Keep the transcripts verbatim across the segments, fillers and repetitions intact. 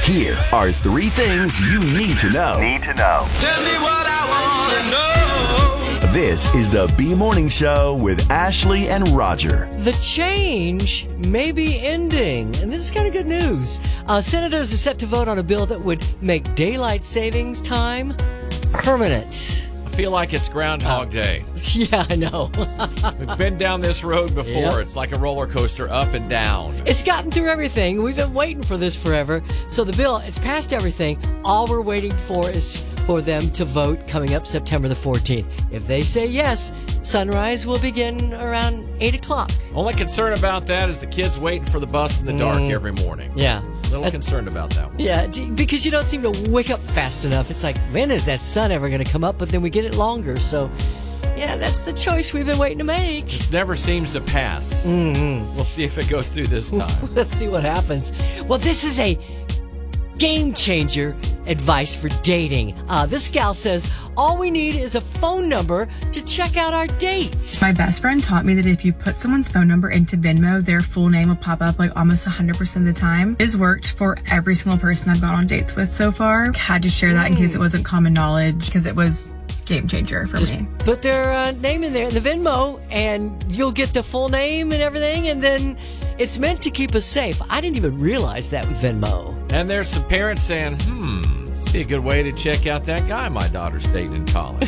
Here are three things you need to know. Need to know. Tell me what I want to know. This is the B Morning Show with Ashley and Roger. The change may be ending, and this is kind of good news. Uh, senators are set to vote on a bill that would make daylight savings time permanent. I feel like it's Groundhog Uh, Day. Yeah, I know. We've been down this road before. Yep. It's like a roller coaster, up and down. It's gotten through everything. We've been waiting for this forever. So the bill, it's passed everything. All we're waiting for is for them to vote coming up September the fourteenth. If they say yes, sunrise will begin around eight o'clock. Only concern about that is the kids waiting for the bus in the dark Mm. every morning. Yeah. A little Uh, concerned about that one. Yeah, d- because you don't seem to wake up fast enough. It's like, when is that sun ever going to come up? But then we get it longer. So, yeah, that's the choice we've been waiting to make. This never seems to pass. Mm-hmm. We'll see if it goes through this time. Let's see what happens. Well, this is a game changer advice for dating. Uh, this gal says, all we need is a phone number to check out our dates. My best friend taught me that if you put someone's phone number into Venmo, their full name will pop up like almost one hundred percent of the time. It has worked for every single person I've gone on dates with so far. Had to share that in case it wasn't common knowledge because it was game changer for Just me. put their uh, name in there, in the Venmo, and you'll get the full name and everything, and then it's meant to keep us safe. I didn't even realize that with Venmo. And there's some parents saying, hmm, this would be a good way to check out that guy my daughter's dating in college.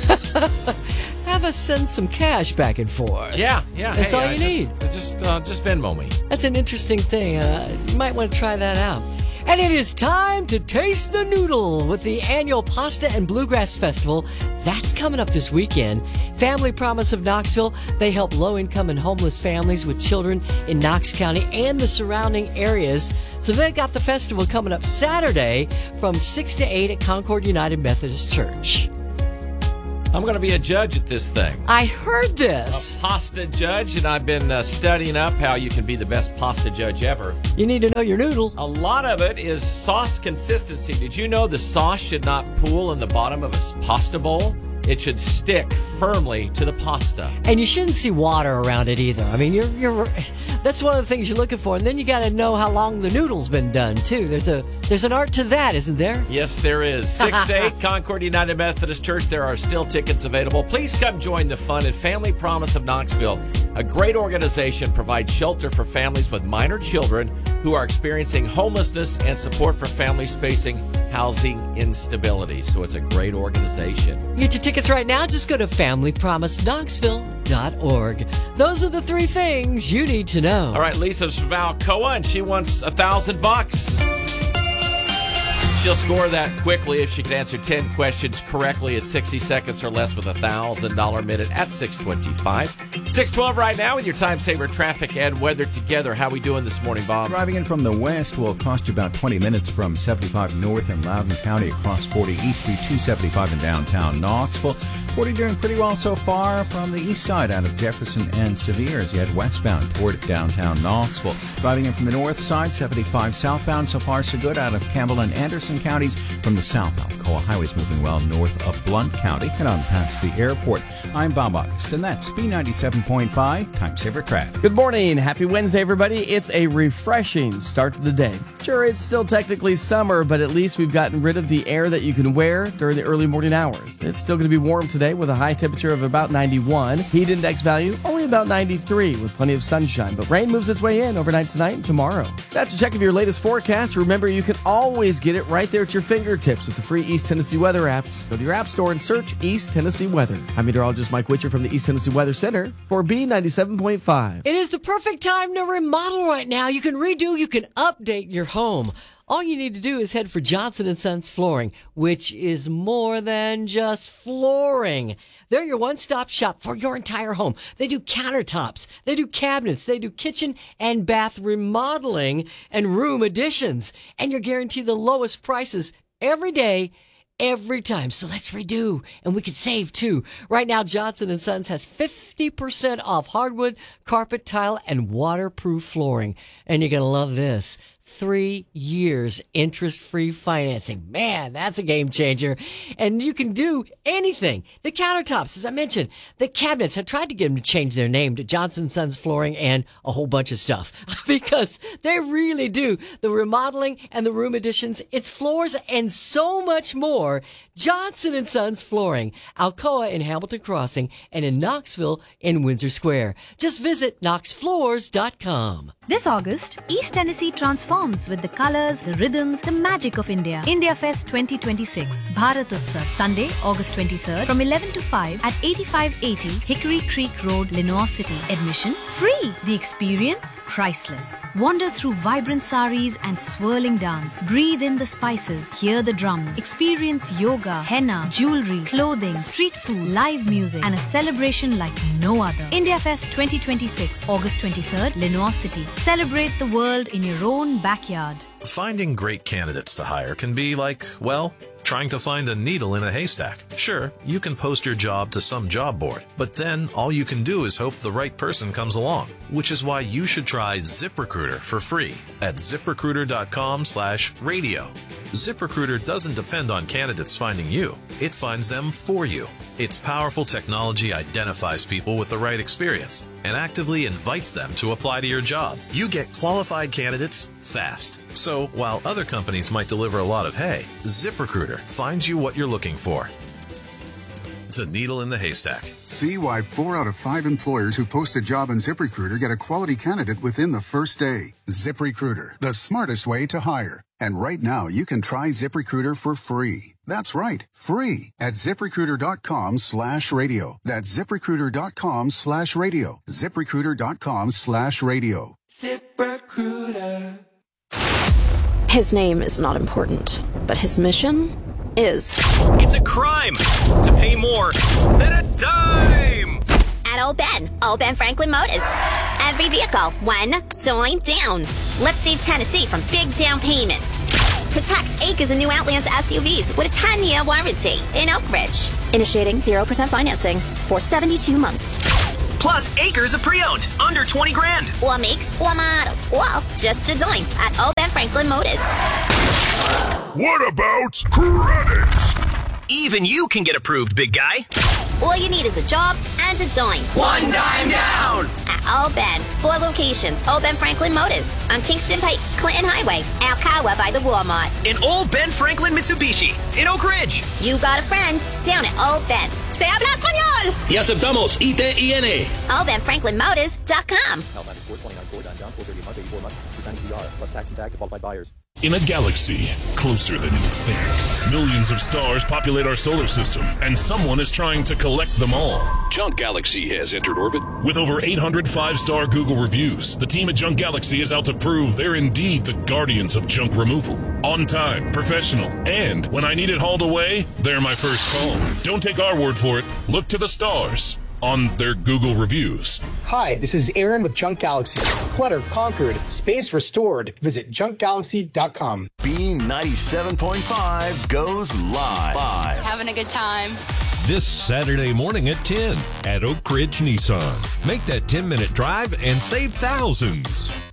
Have us send some cash back and forth. Yeah, yeah. That's hey, all I you just, need. Just, uh, just Venmo me. That's an interesting thing. Uh, you might want to try that out. And it is time to taste the noodle with the annual Pasta and Bluegrass Festival. That's coming up this weekend. Family Promise of Knoxville, they help low-income and homeless families with children in Knox County and the surrounding areas. So they've got the festival coming up Saturday from six to eight at Concord United Methodist Church. I'm going to be a judge at this thing. I heard this. A pasta judge, and I've been uh, studying up how you can be the best pasta judge ever. You need to know your noodle. A lot of it is sauce consistency. Did you know the sauce should not pool in the bottom of a pasta bowl? It should stick firmly to the pasta. And you shouldn't see water around it either. I mean, you're you're that's one of the things you're looking for. And then you got to know how long the noodle's been done too. There's a there's an art to that, isn't there? Yes, there is. six to eight, Concord United Methodist Church. There are still tickets available. Please come join the fun at Family Promise of Knoxville. A great organization provides shelter for families with minor children who are experiencing homelessness and support for families facing housing instability. So it's a great organization. Get your tickets right now. Just go to family promise knoxville dot org. Those are the three things you need to know. All right, Lisa's from Alcoa, and she wants a thousand bucks. She'll score that quickly if she can answer ten questions correctly at sixty seconds or less with a one thousand dollars minute at six twenty-five. six twelve right now with your time saver traffic and weather together. How we doing this morning, Bob? Driving in from the west will cost you about twenty minutes from seventy-five north in Loudoun County across forty east through two seventy-five in downtown Knoxville. forty doing pretty well so far from the east side out of Jefferson and Sevier as you head westbound toward downtown Knoxville. Driving in from the north side, seventy-five southbound, so far so good out of Campbell and Anderson counties. From the south, Alcoa Highway's moving well north of Blount County and on past the airport. I'm Bob August, and that's B ninety-seven point five Time Saver Traffic. Good morning. Happy Wednesday, everybody. It's a refreshing start to the day. Sure, it's still technically summer, but at least we've gotten rid of the air that you can wear during the early morning hours. It's still going to be warm today with a high temperature of about ninety-one. Heat index value only about ninety-three with plenty of sunshine, but rain moves its way in overnight tonight and tomorrow. That's a check of your latest forecast. Remember, you can always get it right there at your fingertips with the free East Tennessee Weather app. Go to your app store and search East Tennessee Weather. I'm meteorologist Mike Witcher from the East Tennessee Weather Center for B ninety-seven point five. It is the perfect time to remodel right now. You can redo, you can update your home. All you need to do is head for Johnson and Sons Flooring, which is more than just flooring. They're your one-stop shop for your entire home. They do countertops, they do cabinets, they do kitchen and bath remodeling and room additions. And you're guaranteed the lowest prices every day, every time. So let's redo, and we could save too. Right now, Johnson and Sons has fifty percent off hardwood, carpet, tile, and waterproof flooring. And you're going to love this. three years interest-free financing. Man, that's a game changer. And you can do anything. The countertops, as I mentioned, the cabinets. I tried to get them to change their name to Johnson and Sons Flooring and a whole bunch of stuff because they really do. The remodeling and the room additions, it's floors and so much more. Johnson and Sons Flooring, Alcoa in Hamilton Crossing and in Knoxville in Windsor Square. Just visit knox floors dot com. This August, East Tennessee transforms with the colors, the rhythms, the magic of India. India Fest twenty twenty-six, Bharat Utsav, Sunday, August twenty-third, from eleven to five at eighty-five eighty Hickory Creek Road, Lenoir City. Admission free. The experience priceless. Wander through vibrant saris and swirling dance. Breathe in the spices, hear the drums. Experience yoga, henna, jewelry, clothing, street food, live music, and a celebration like no other. India Fest twenty twenty-six, August twenty-third, Lenoir City. Celebrate the world in your own backyard. Finding great candidates to hire can be like, well, trying to find a needle in a haystack. Sure, you can post your job to some job board, but then all you can do is hope the right person comes along, which is why you should try ZipRecruiter for free at ziprecruiter.com slash radio. ZipRecruiter doesn't depend on candidates finding you. It finds them for you. Its powerful technology identifies people with the right experience and actively invites them to apply to your job. You get qualified candidates fast. So while other companies might deliver a lot of hay, ZipRecruiter finds you what you're looking for. The needle in the haystack. See why four out of five employers who post a job on ZipRecruiter get a quality candidate within the first day. ZipRecruiter, the smartest way to hire. And right now, you can try ZipRecruiter for free. That's right, free at ZipRecruiter.com slash radio. That's ZipRecruiter.com slash radio. ZipRecruiter.com slash radio. ZipRecruiter. His name is not important, but his mission is. It's a crime to pay more than a dime. At Old Ben, Old Ben Franklin Motors. Every vehicle, one dime down. Let's save Tennessee from big down payments. Protect acres of new Outlands S U Vs with a ten-year warranty in Oak Ridge. Initiating zero percent financing for seventy-two months. Plus acres of pre-owned, under twenty grand. Or makes, or models, or just a dime at Old Ben Franklin Motors. What about credit? Even you can get approved, big guy. All you need is a job and a dime. One dime down. At Old Ben, four locations. Old Ben Franklin Motors on Kingston Pike, Clinton Highway, Alcoa by the Walmart. In Old Ben Franklin Mitsubishi in Oak Ridge. You got a friend down at Old Ben. Se habla español. Y aceptamos I T I N. old ben franklin motors dot com. In a galaxy closer than you think, millions of stars populate our solar system, and someone is trying to collect them all. Junk Galaxy has entered orbit. With over eight hundred five-star Google reviews, the team at Junk Galaxy is out to prove they're indeed the guardians of junk removal. On time, professional, and when I need it hauled away, they're my first call. Don't take our word for it. Look to the stars on their Google reviews. Hi, this is Aaron with Junk Galaxy. Clutter conquered, space restored. Visit junk galaxy dot com. B ninety-seven point five goes live. live. Having a good time. This Saturday morning at ten at Oak Ridge Nissan. Make that ten-minute drive and save thousands.